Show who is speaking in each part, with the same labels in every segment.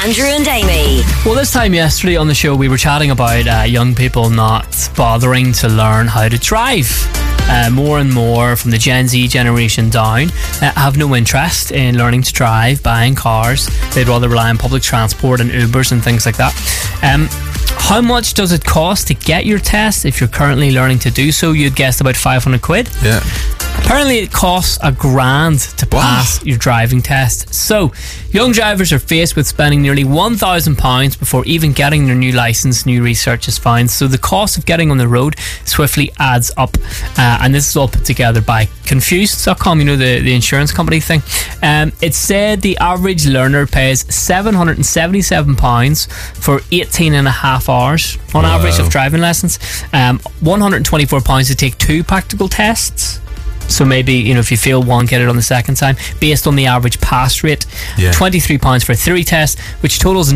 Speaker 1: Andrew and Amy.
Speaker 2: Well, this time yesterday on the show, we were chatting about young people not bothering to learn how to drive. More and more from the Gen Z generation down have no interest in learning to drive, buying cars. They'd rather rely on public transport and Ubers and things like that. How much does it cost to get your test if you're currently learning to do so? You'd guessed about 500 quid.
Speaker 3: Yeah.
Speaker 2: Apparently it costs $1,000 to pass your driving test. So, young drivers are faced with spending nearly £1,000 before even getting their new licence, new research has found. So the cost of getting on the road swiftly adds up. And this is all put together by Confused.com, you know, the insurance company thing. It said the average learner pays £777 for 18 and a half hours on average of driving lessons. £124 to take 2 practical tests. So maybe, you know, if you fail one, get it on the second time, based on the average pass rate. £23 for a theory test, which totals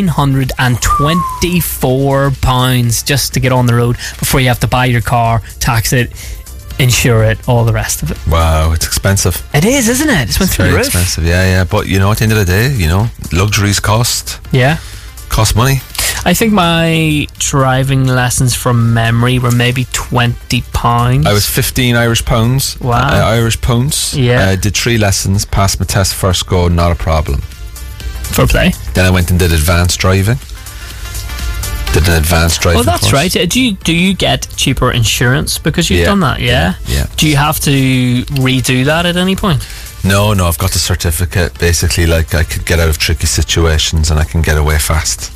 Speaker 2: £924 just to get on the road before you have to buy your car, tax it, insure it, all the rest of it.
Speaker 3: Wow, it's expensive.
Speaker 2: It is, isn't it? It's went through the roof.
Speaker 3: Very expensive, yeah. But, you know, at the end of the day, you know, luxuries cost money.
Speaker 2: I think my driving lessons from memory were maybe £20.
Speaker 3: I was 15 Irish pounds.
Speaker 2: Wow.
Speaker 3: Irish pounds.
Speaker 2: Yeah.
Speaker 3: Did 3 lessons, passed my test first go, not a problem.
Speaker 2: For play.
Speaker 3: Then I went and did advanced driving. Did an advanced driving
Speaker 2: that's
Speaker 3: course.
Speaker 2: right. Do you get cheaper insurance because you've done that? Yeah?
Speaker 3: Yeah.
Speaker 2: Do you have to redo that at any point?
Speaker 3: No, I've got the certificate. Basically, like, I could get out of tricky situations and I can get away fast.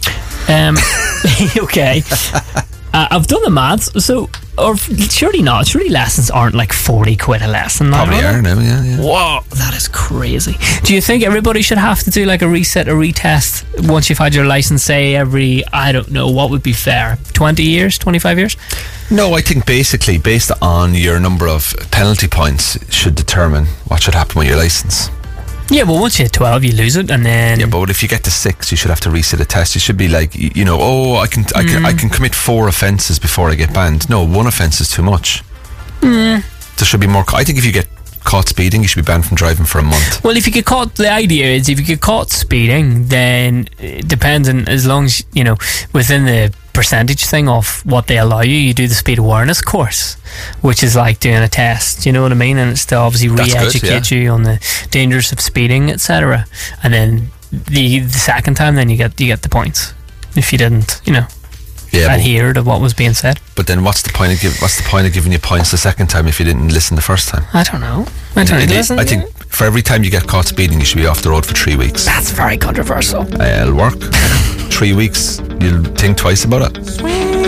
Speaker 2: Okay. I've done the maths, so or surely not. Surely lessons aren't like 40 quid a lesson.
Speaker 3: Probably are now, yeah.
Speaker 2: Whoa, that is crazy. Do you think everybody should have to do like a reset, a retest once you've had your license, say every, I don't know, what would be fair? 20 years, 25 years?
Speaker 3: No, I think basically based on your number of penalty points should determine what should happen with your license.
Speaker 2: Yeah, well, once you hit 12, you lose it, and then...
Speaker 3: Yeah, but if you get to 6, you should have to reset a test. You should be like, you know, I can commit 4 offences before I get banned. No, 1 offence is too much. There should be more... I think if you get caught speeding, you should be banned from driving for a month. Well,
Speaker 2: if you get caught... The idea is if you get caught speeding, then it depends on, as long as, you know, within the percentage thing of what they allow you do the speed awareness course, which is like doing a test, you know what I mean, and it's to obviously re-educate you on the dangers of speeding, etc. And then the second time, then you get the points if you didn't, you know, adhere to what was being said.
Speaker 3: But then what's the point of giving you points the second time if you didn't listen the first time?
Speaker 2: I don't know.
Speaker 3: I think for every time you get caught speeding, you should be off the road for 3 weeks.
Speaker 2: That's very controversial.
Speaker 3: It'll work. 3 weeks, you'll think twice about it.